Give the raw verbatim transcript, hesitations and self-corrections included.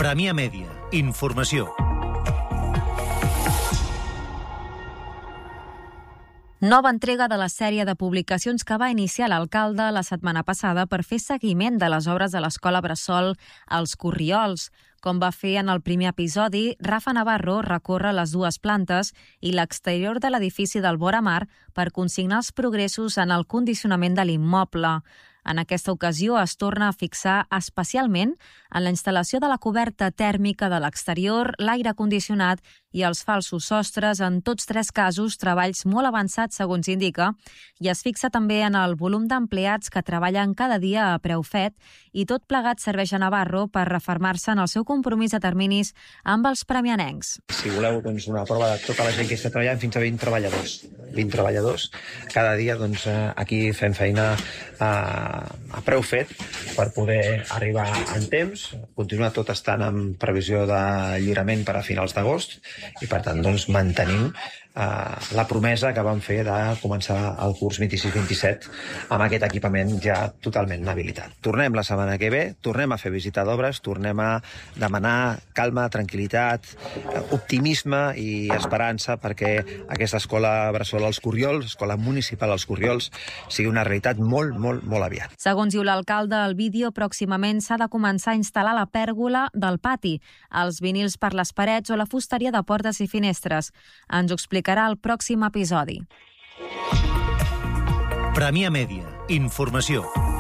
Premià Mèdia. Informació. Nova entrega de la sèrie de publicacions que va iniciar l'alcalde la setmana passada per fer seguiment de les obres de l'escola bressol Els Corriols. Com va fer en el primer episodi, Rafa Navarro recorre les dues plantes i l'exterior de l'edifici del Vora Mar per consignar els progressos en el condicionament de l'immoble. En aquesta ocasió es torna a fixar especialment en la instal·lació de la coberta tèrmica de l'exterior, l'aire condicionat i els falsos sostres, en tots tres casos treballs molt avançats, segons indica, i es fixa també en el volum d'empleats que treballen cada dia a preu fet, i tot plegat serveix a Navarro per refermar-se en el seu compromís de terminis amb els premianencs. Si voleu, doncs, una prova de tota la gent que està treballant, fins a vint treballadors. vint treballadors. Cada dia doncs, aquí fem feina a, a preu fet per poder arribar en temps, continuar tot estant en previsió de lliurament per a finals d'agost i, per tant, doncs, mantenim Uh, la promesa que vam fer de començar el curs vint-i-sis vint-i-set amb aquest equipament ja totalment habilitat. Tornem la setmana que ve, tornem a fer visita d'obres, tornem a demanar calma, tranquil·litat, optimisme i esperança perquè aquesta escola bressol als Corriols, escola municipal als Corriols, sigui una realitat molt, molt, molt aviat. Segons diu l'alcalde, el vídeo pròximament s'ha de començar a instal·lar la pèrgola del pati, els vinils per les parets o la fusteria de portes i finestres. Ens ho explica al pròxim episodi. Premià Mèdia. Informació.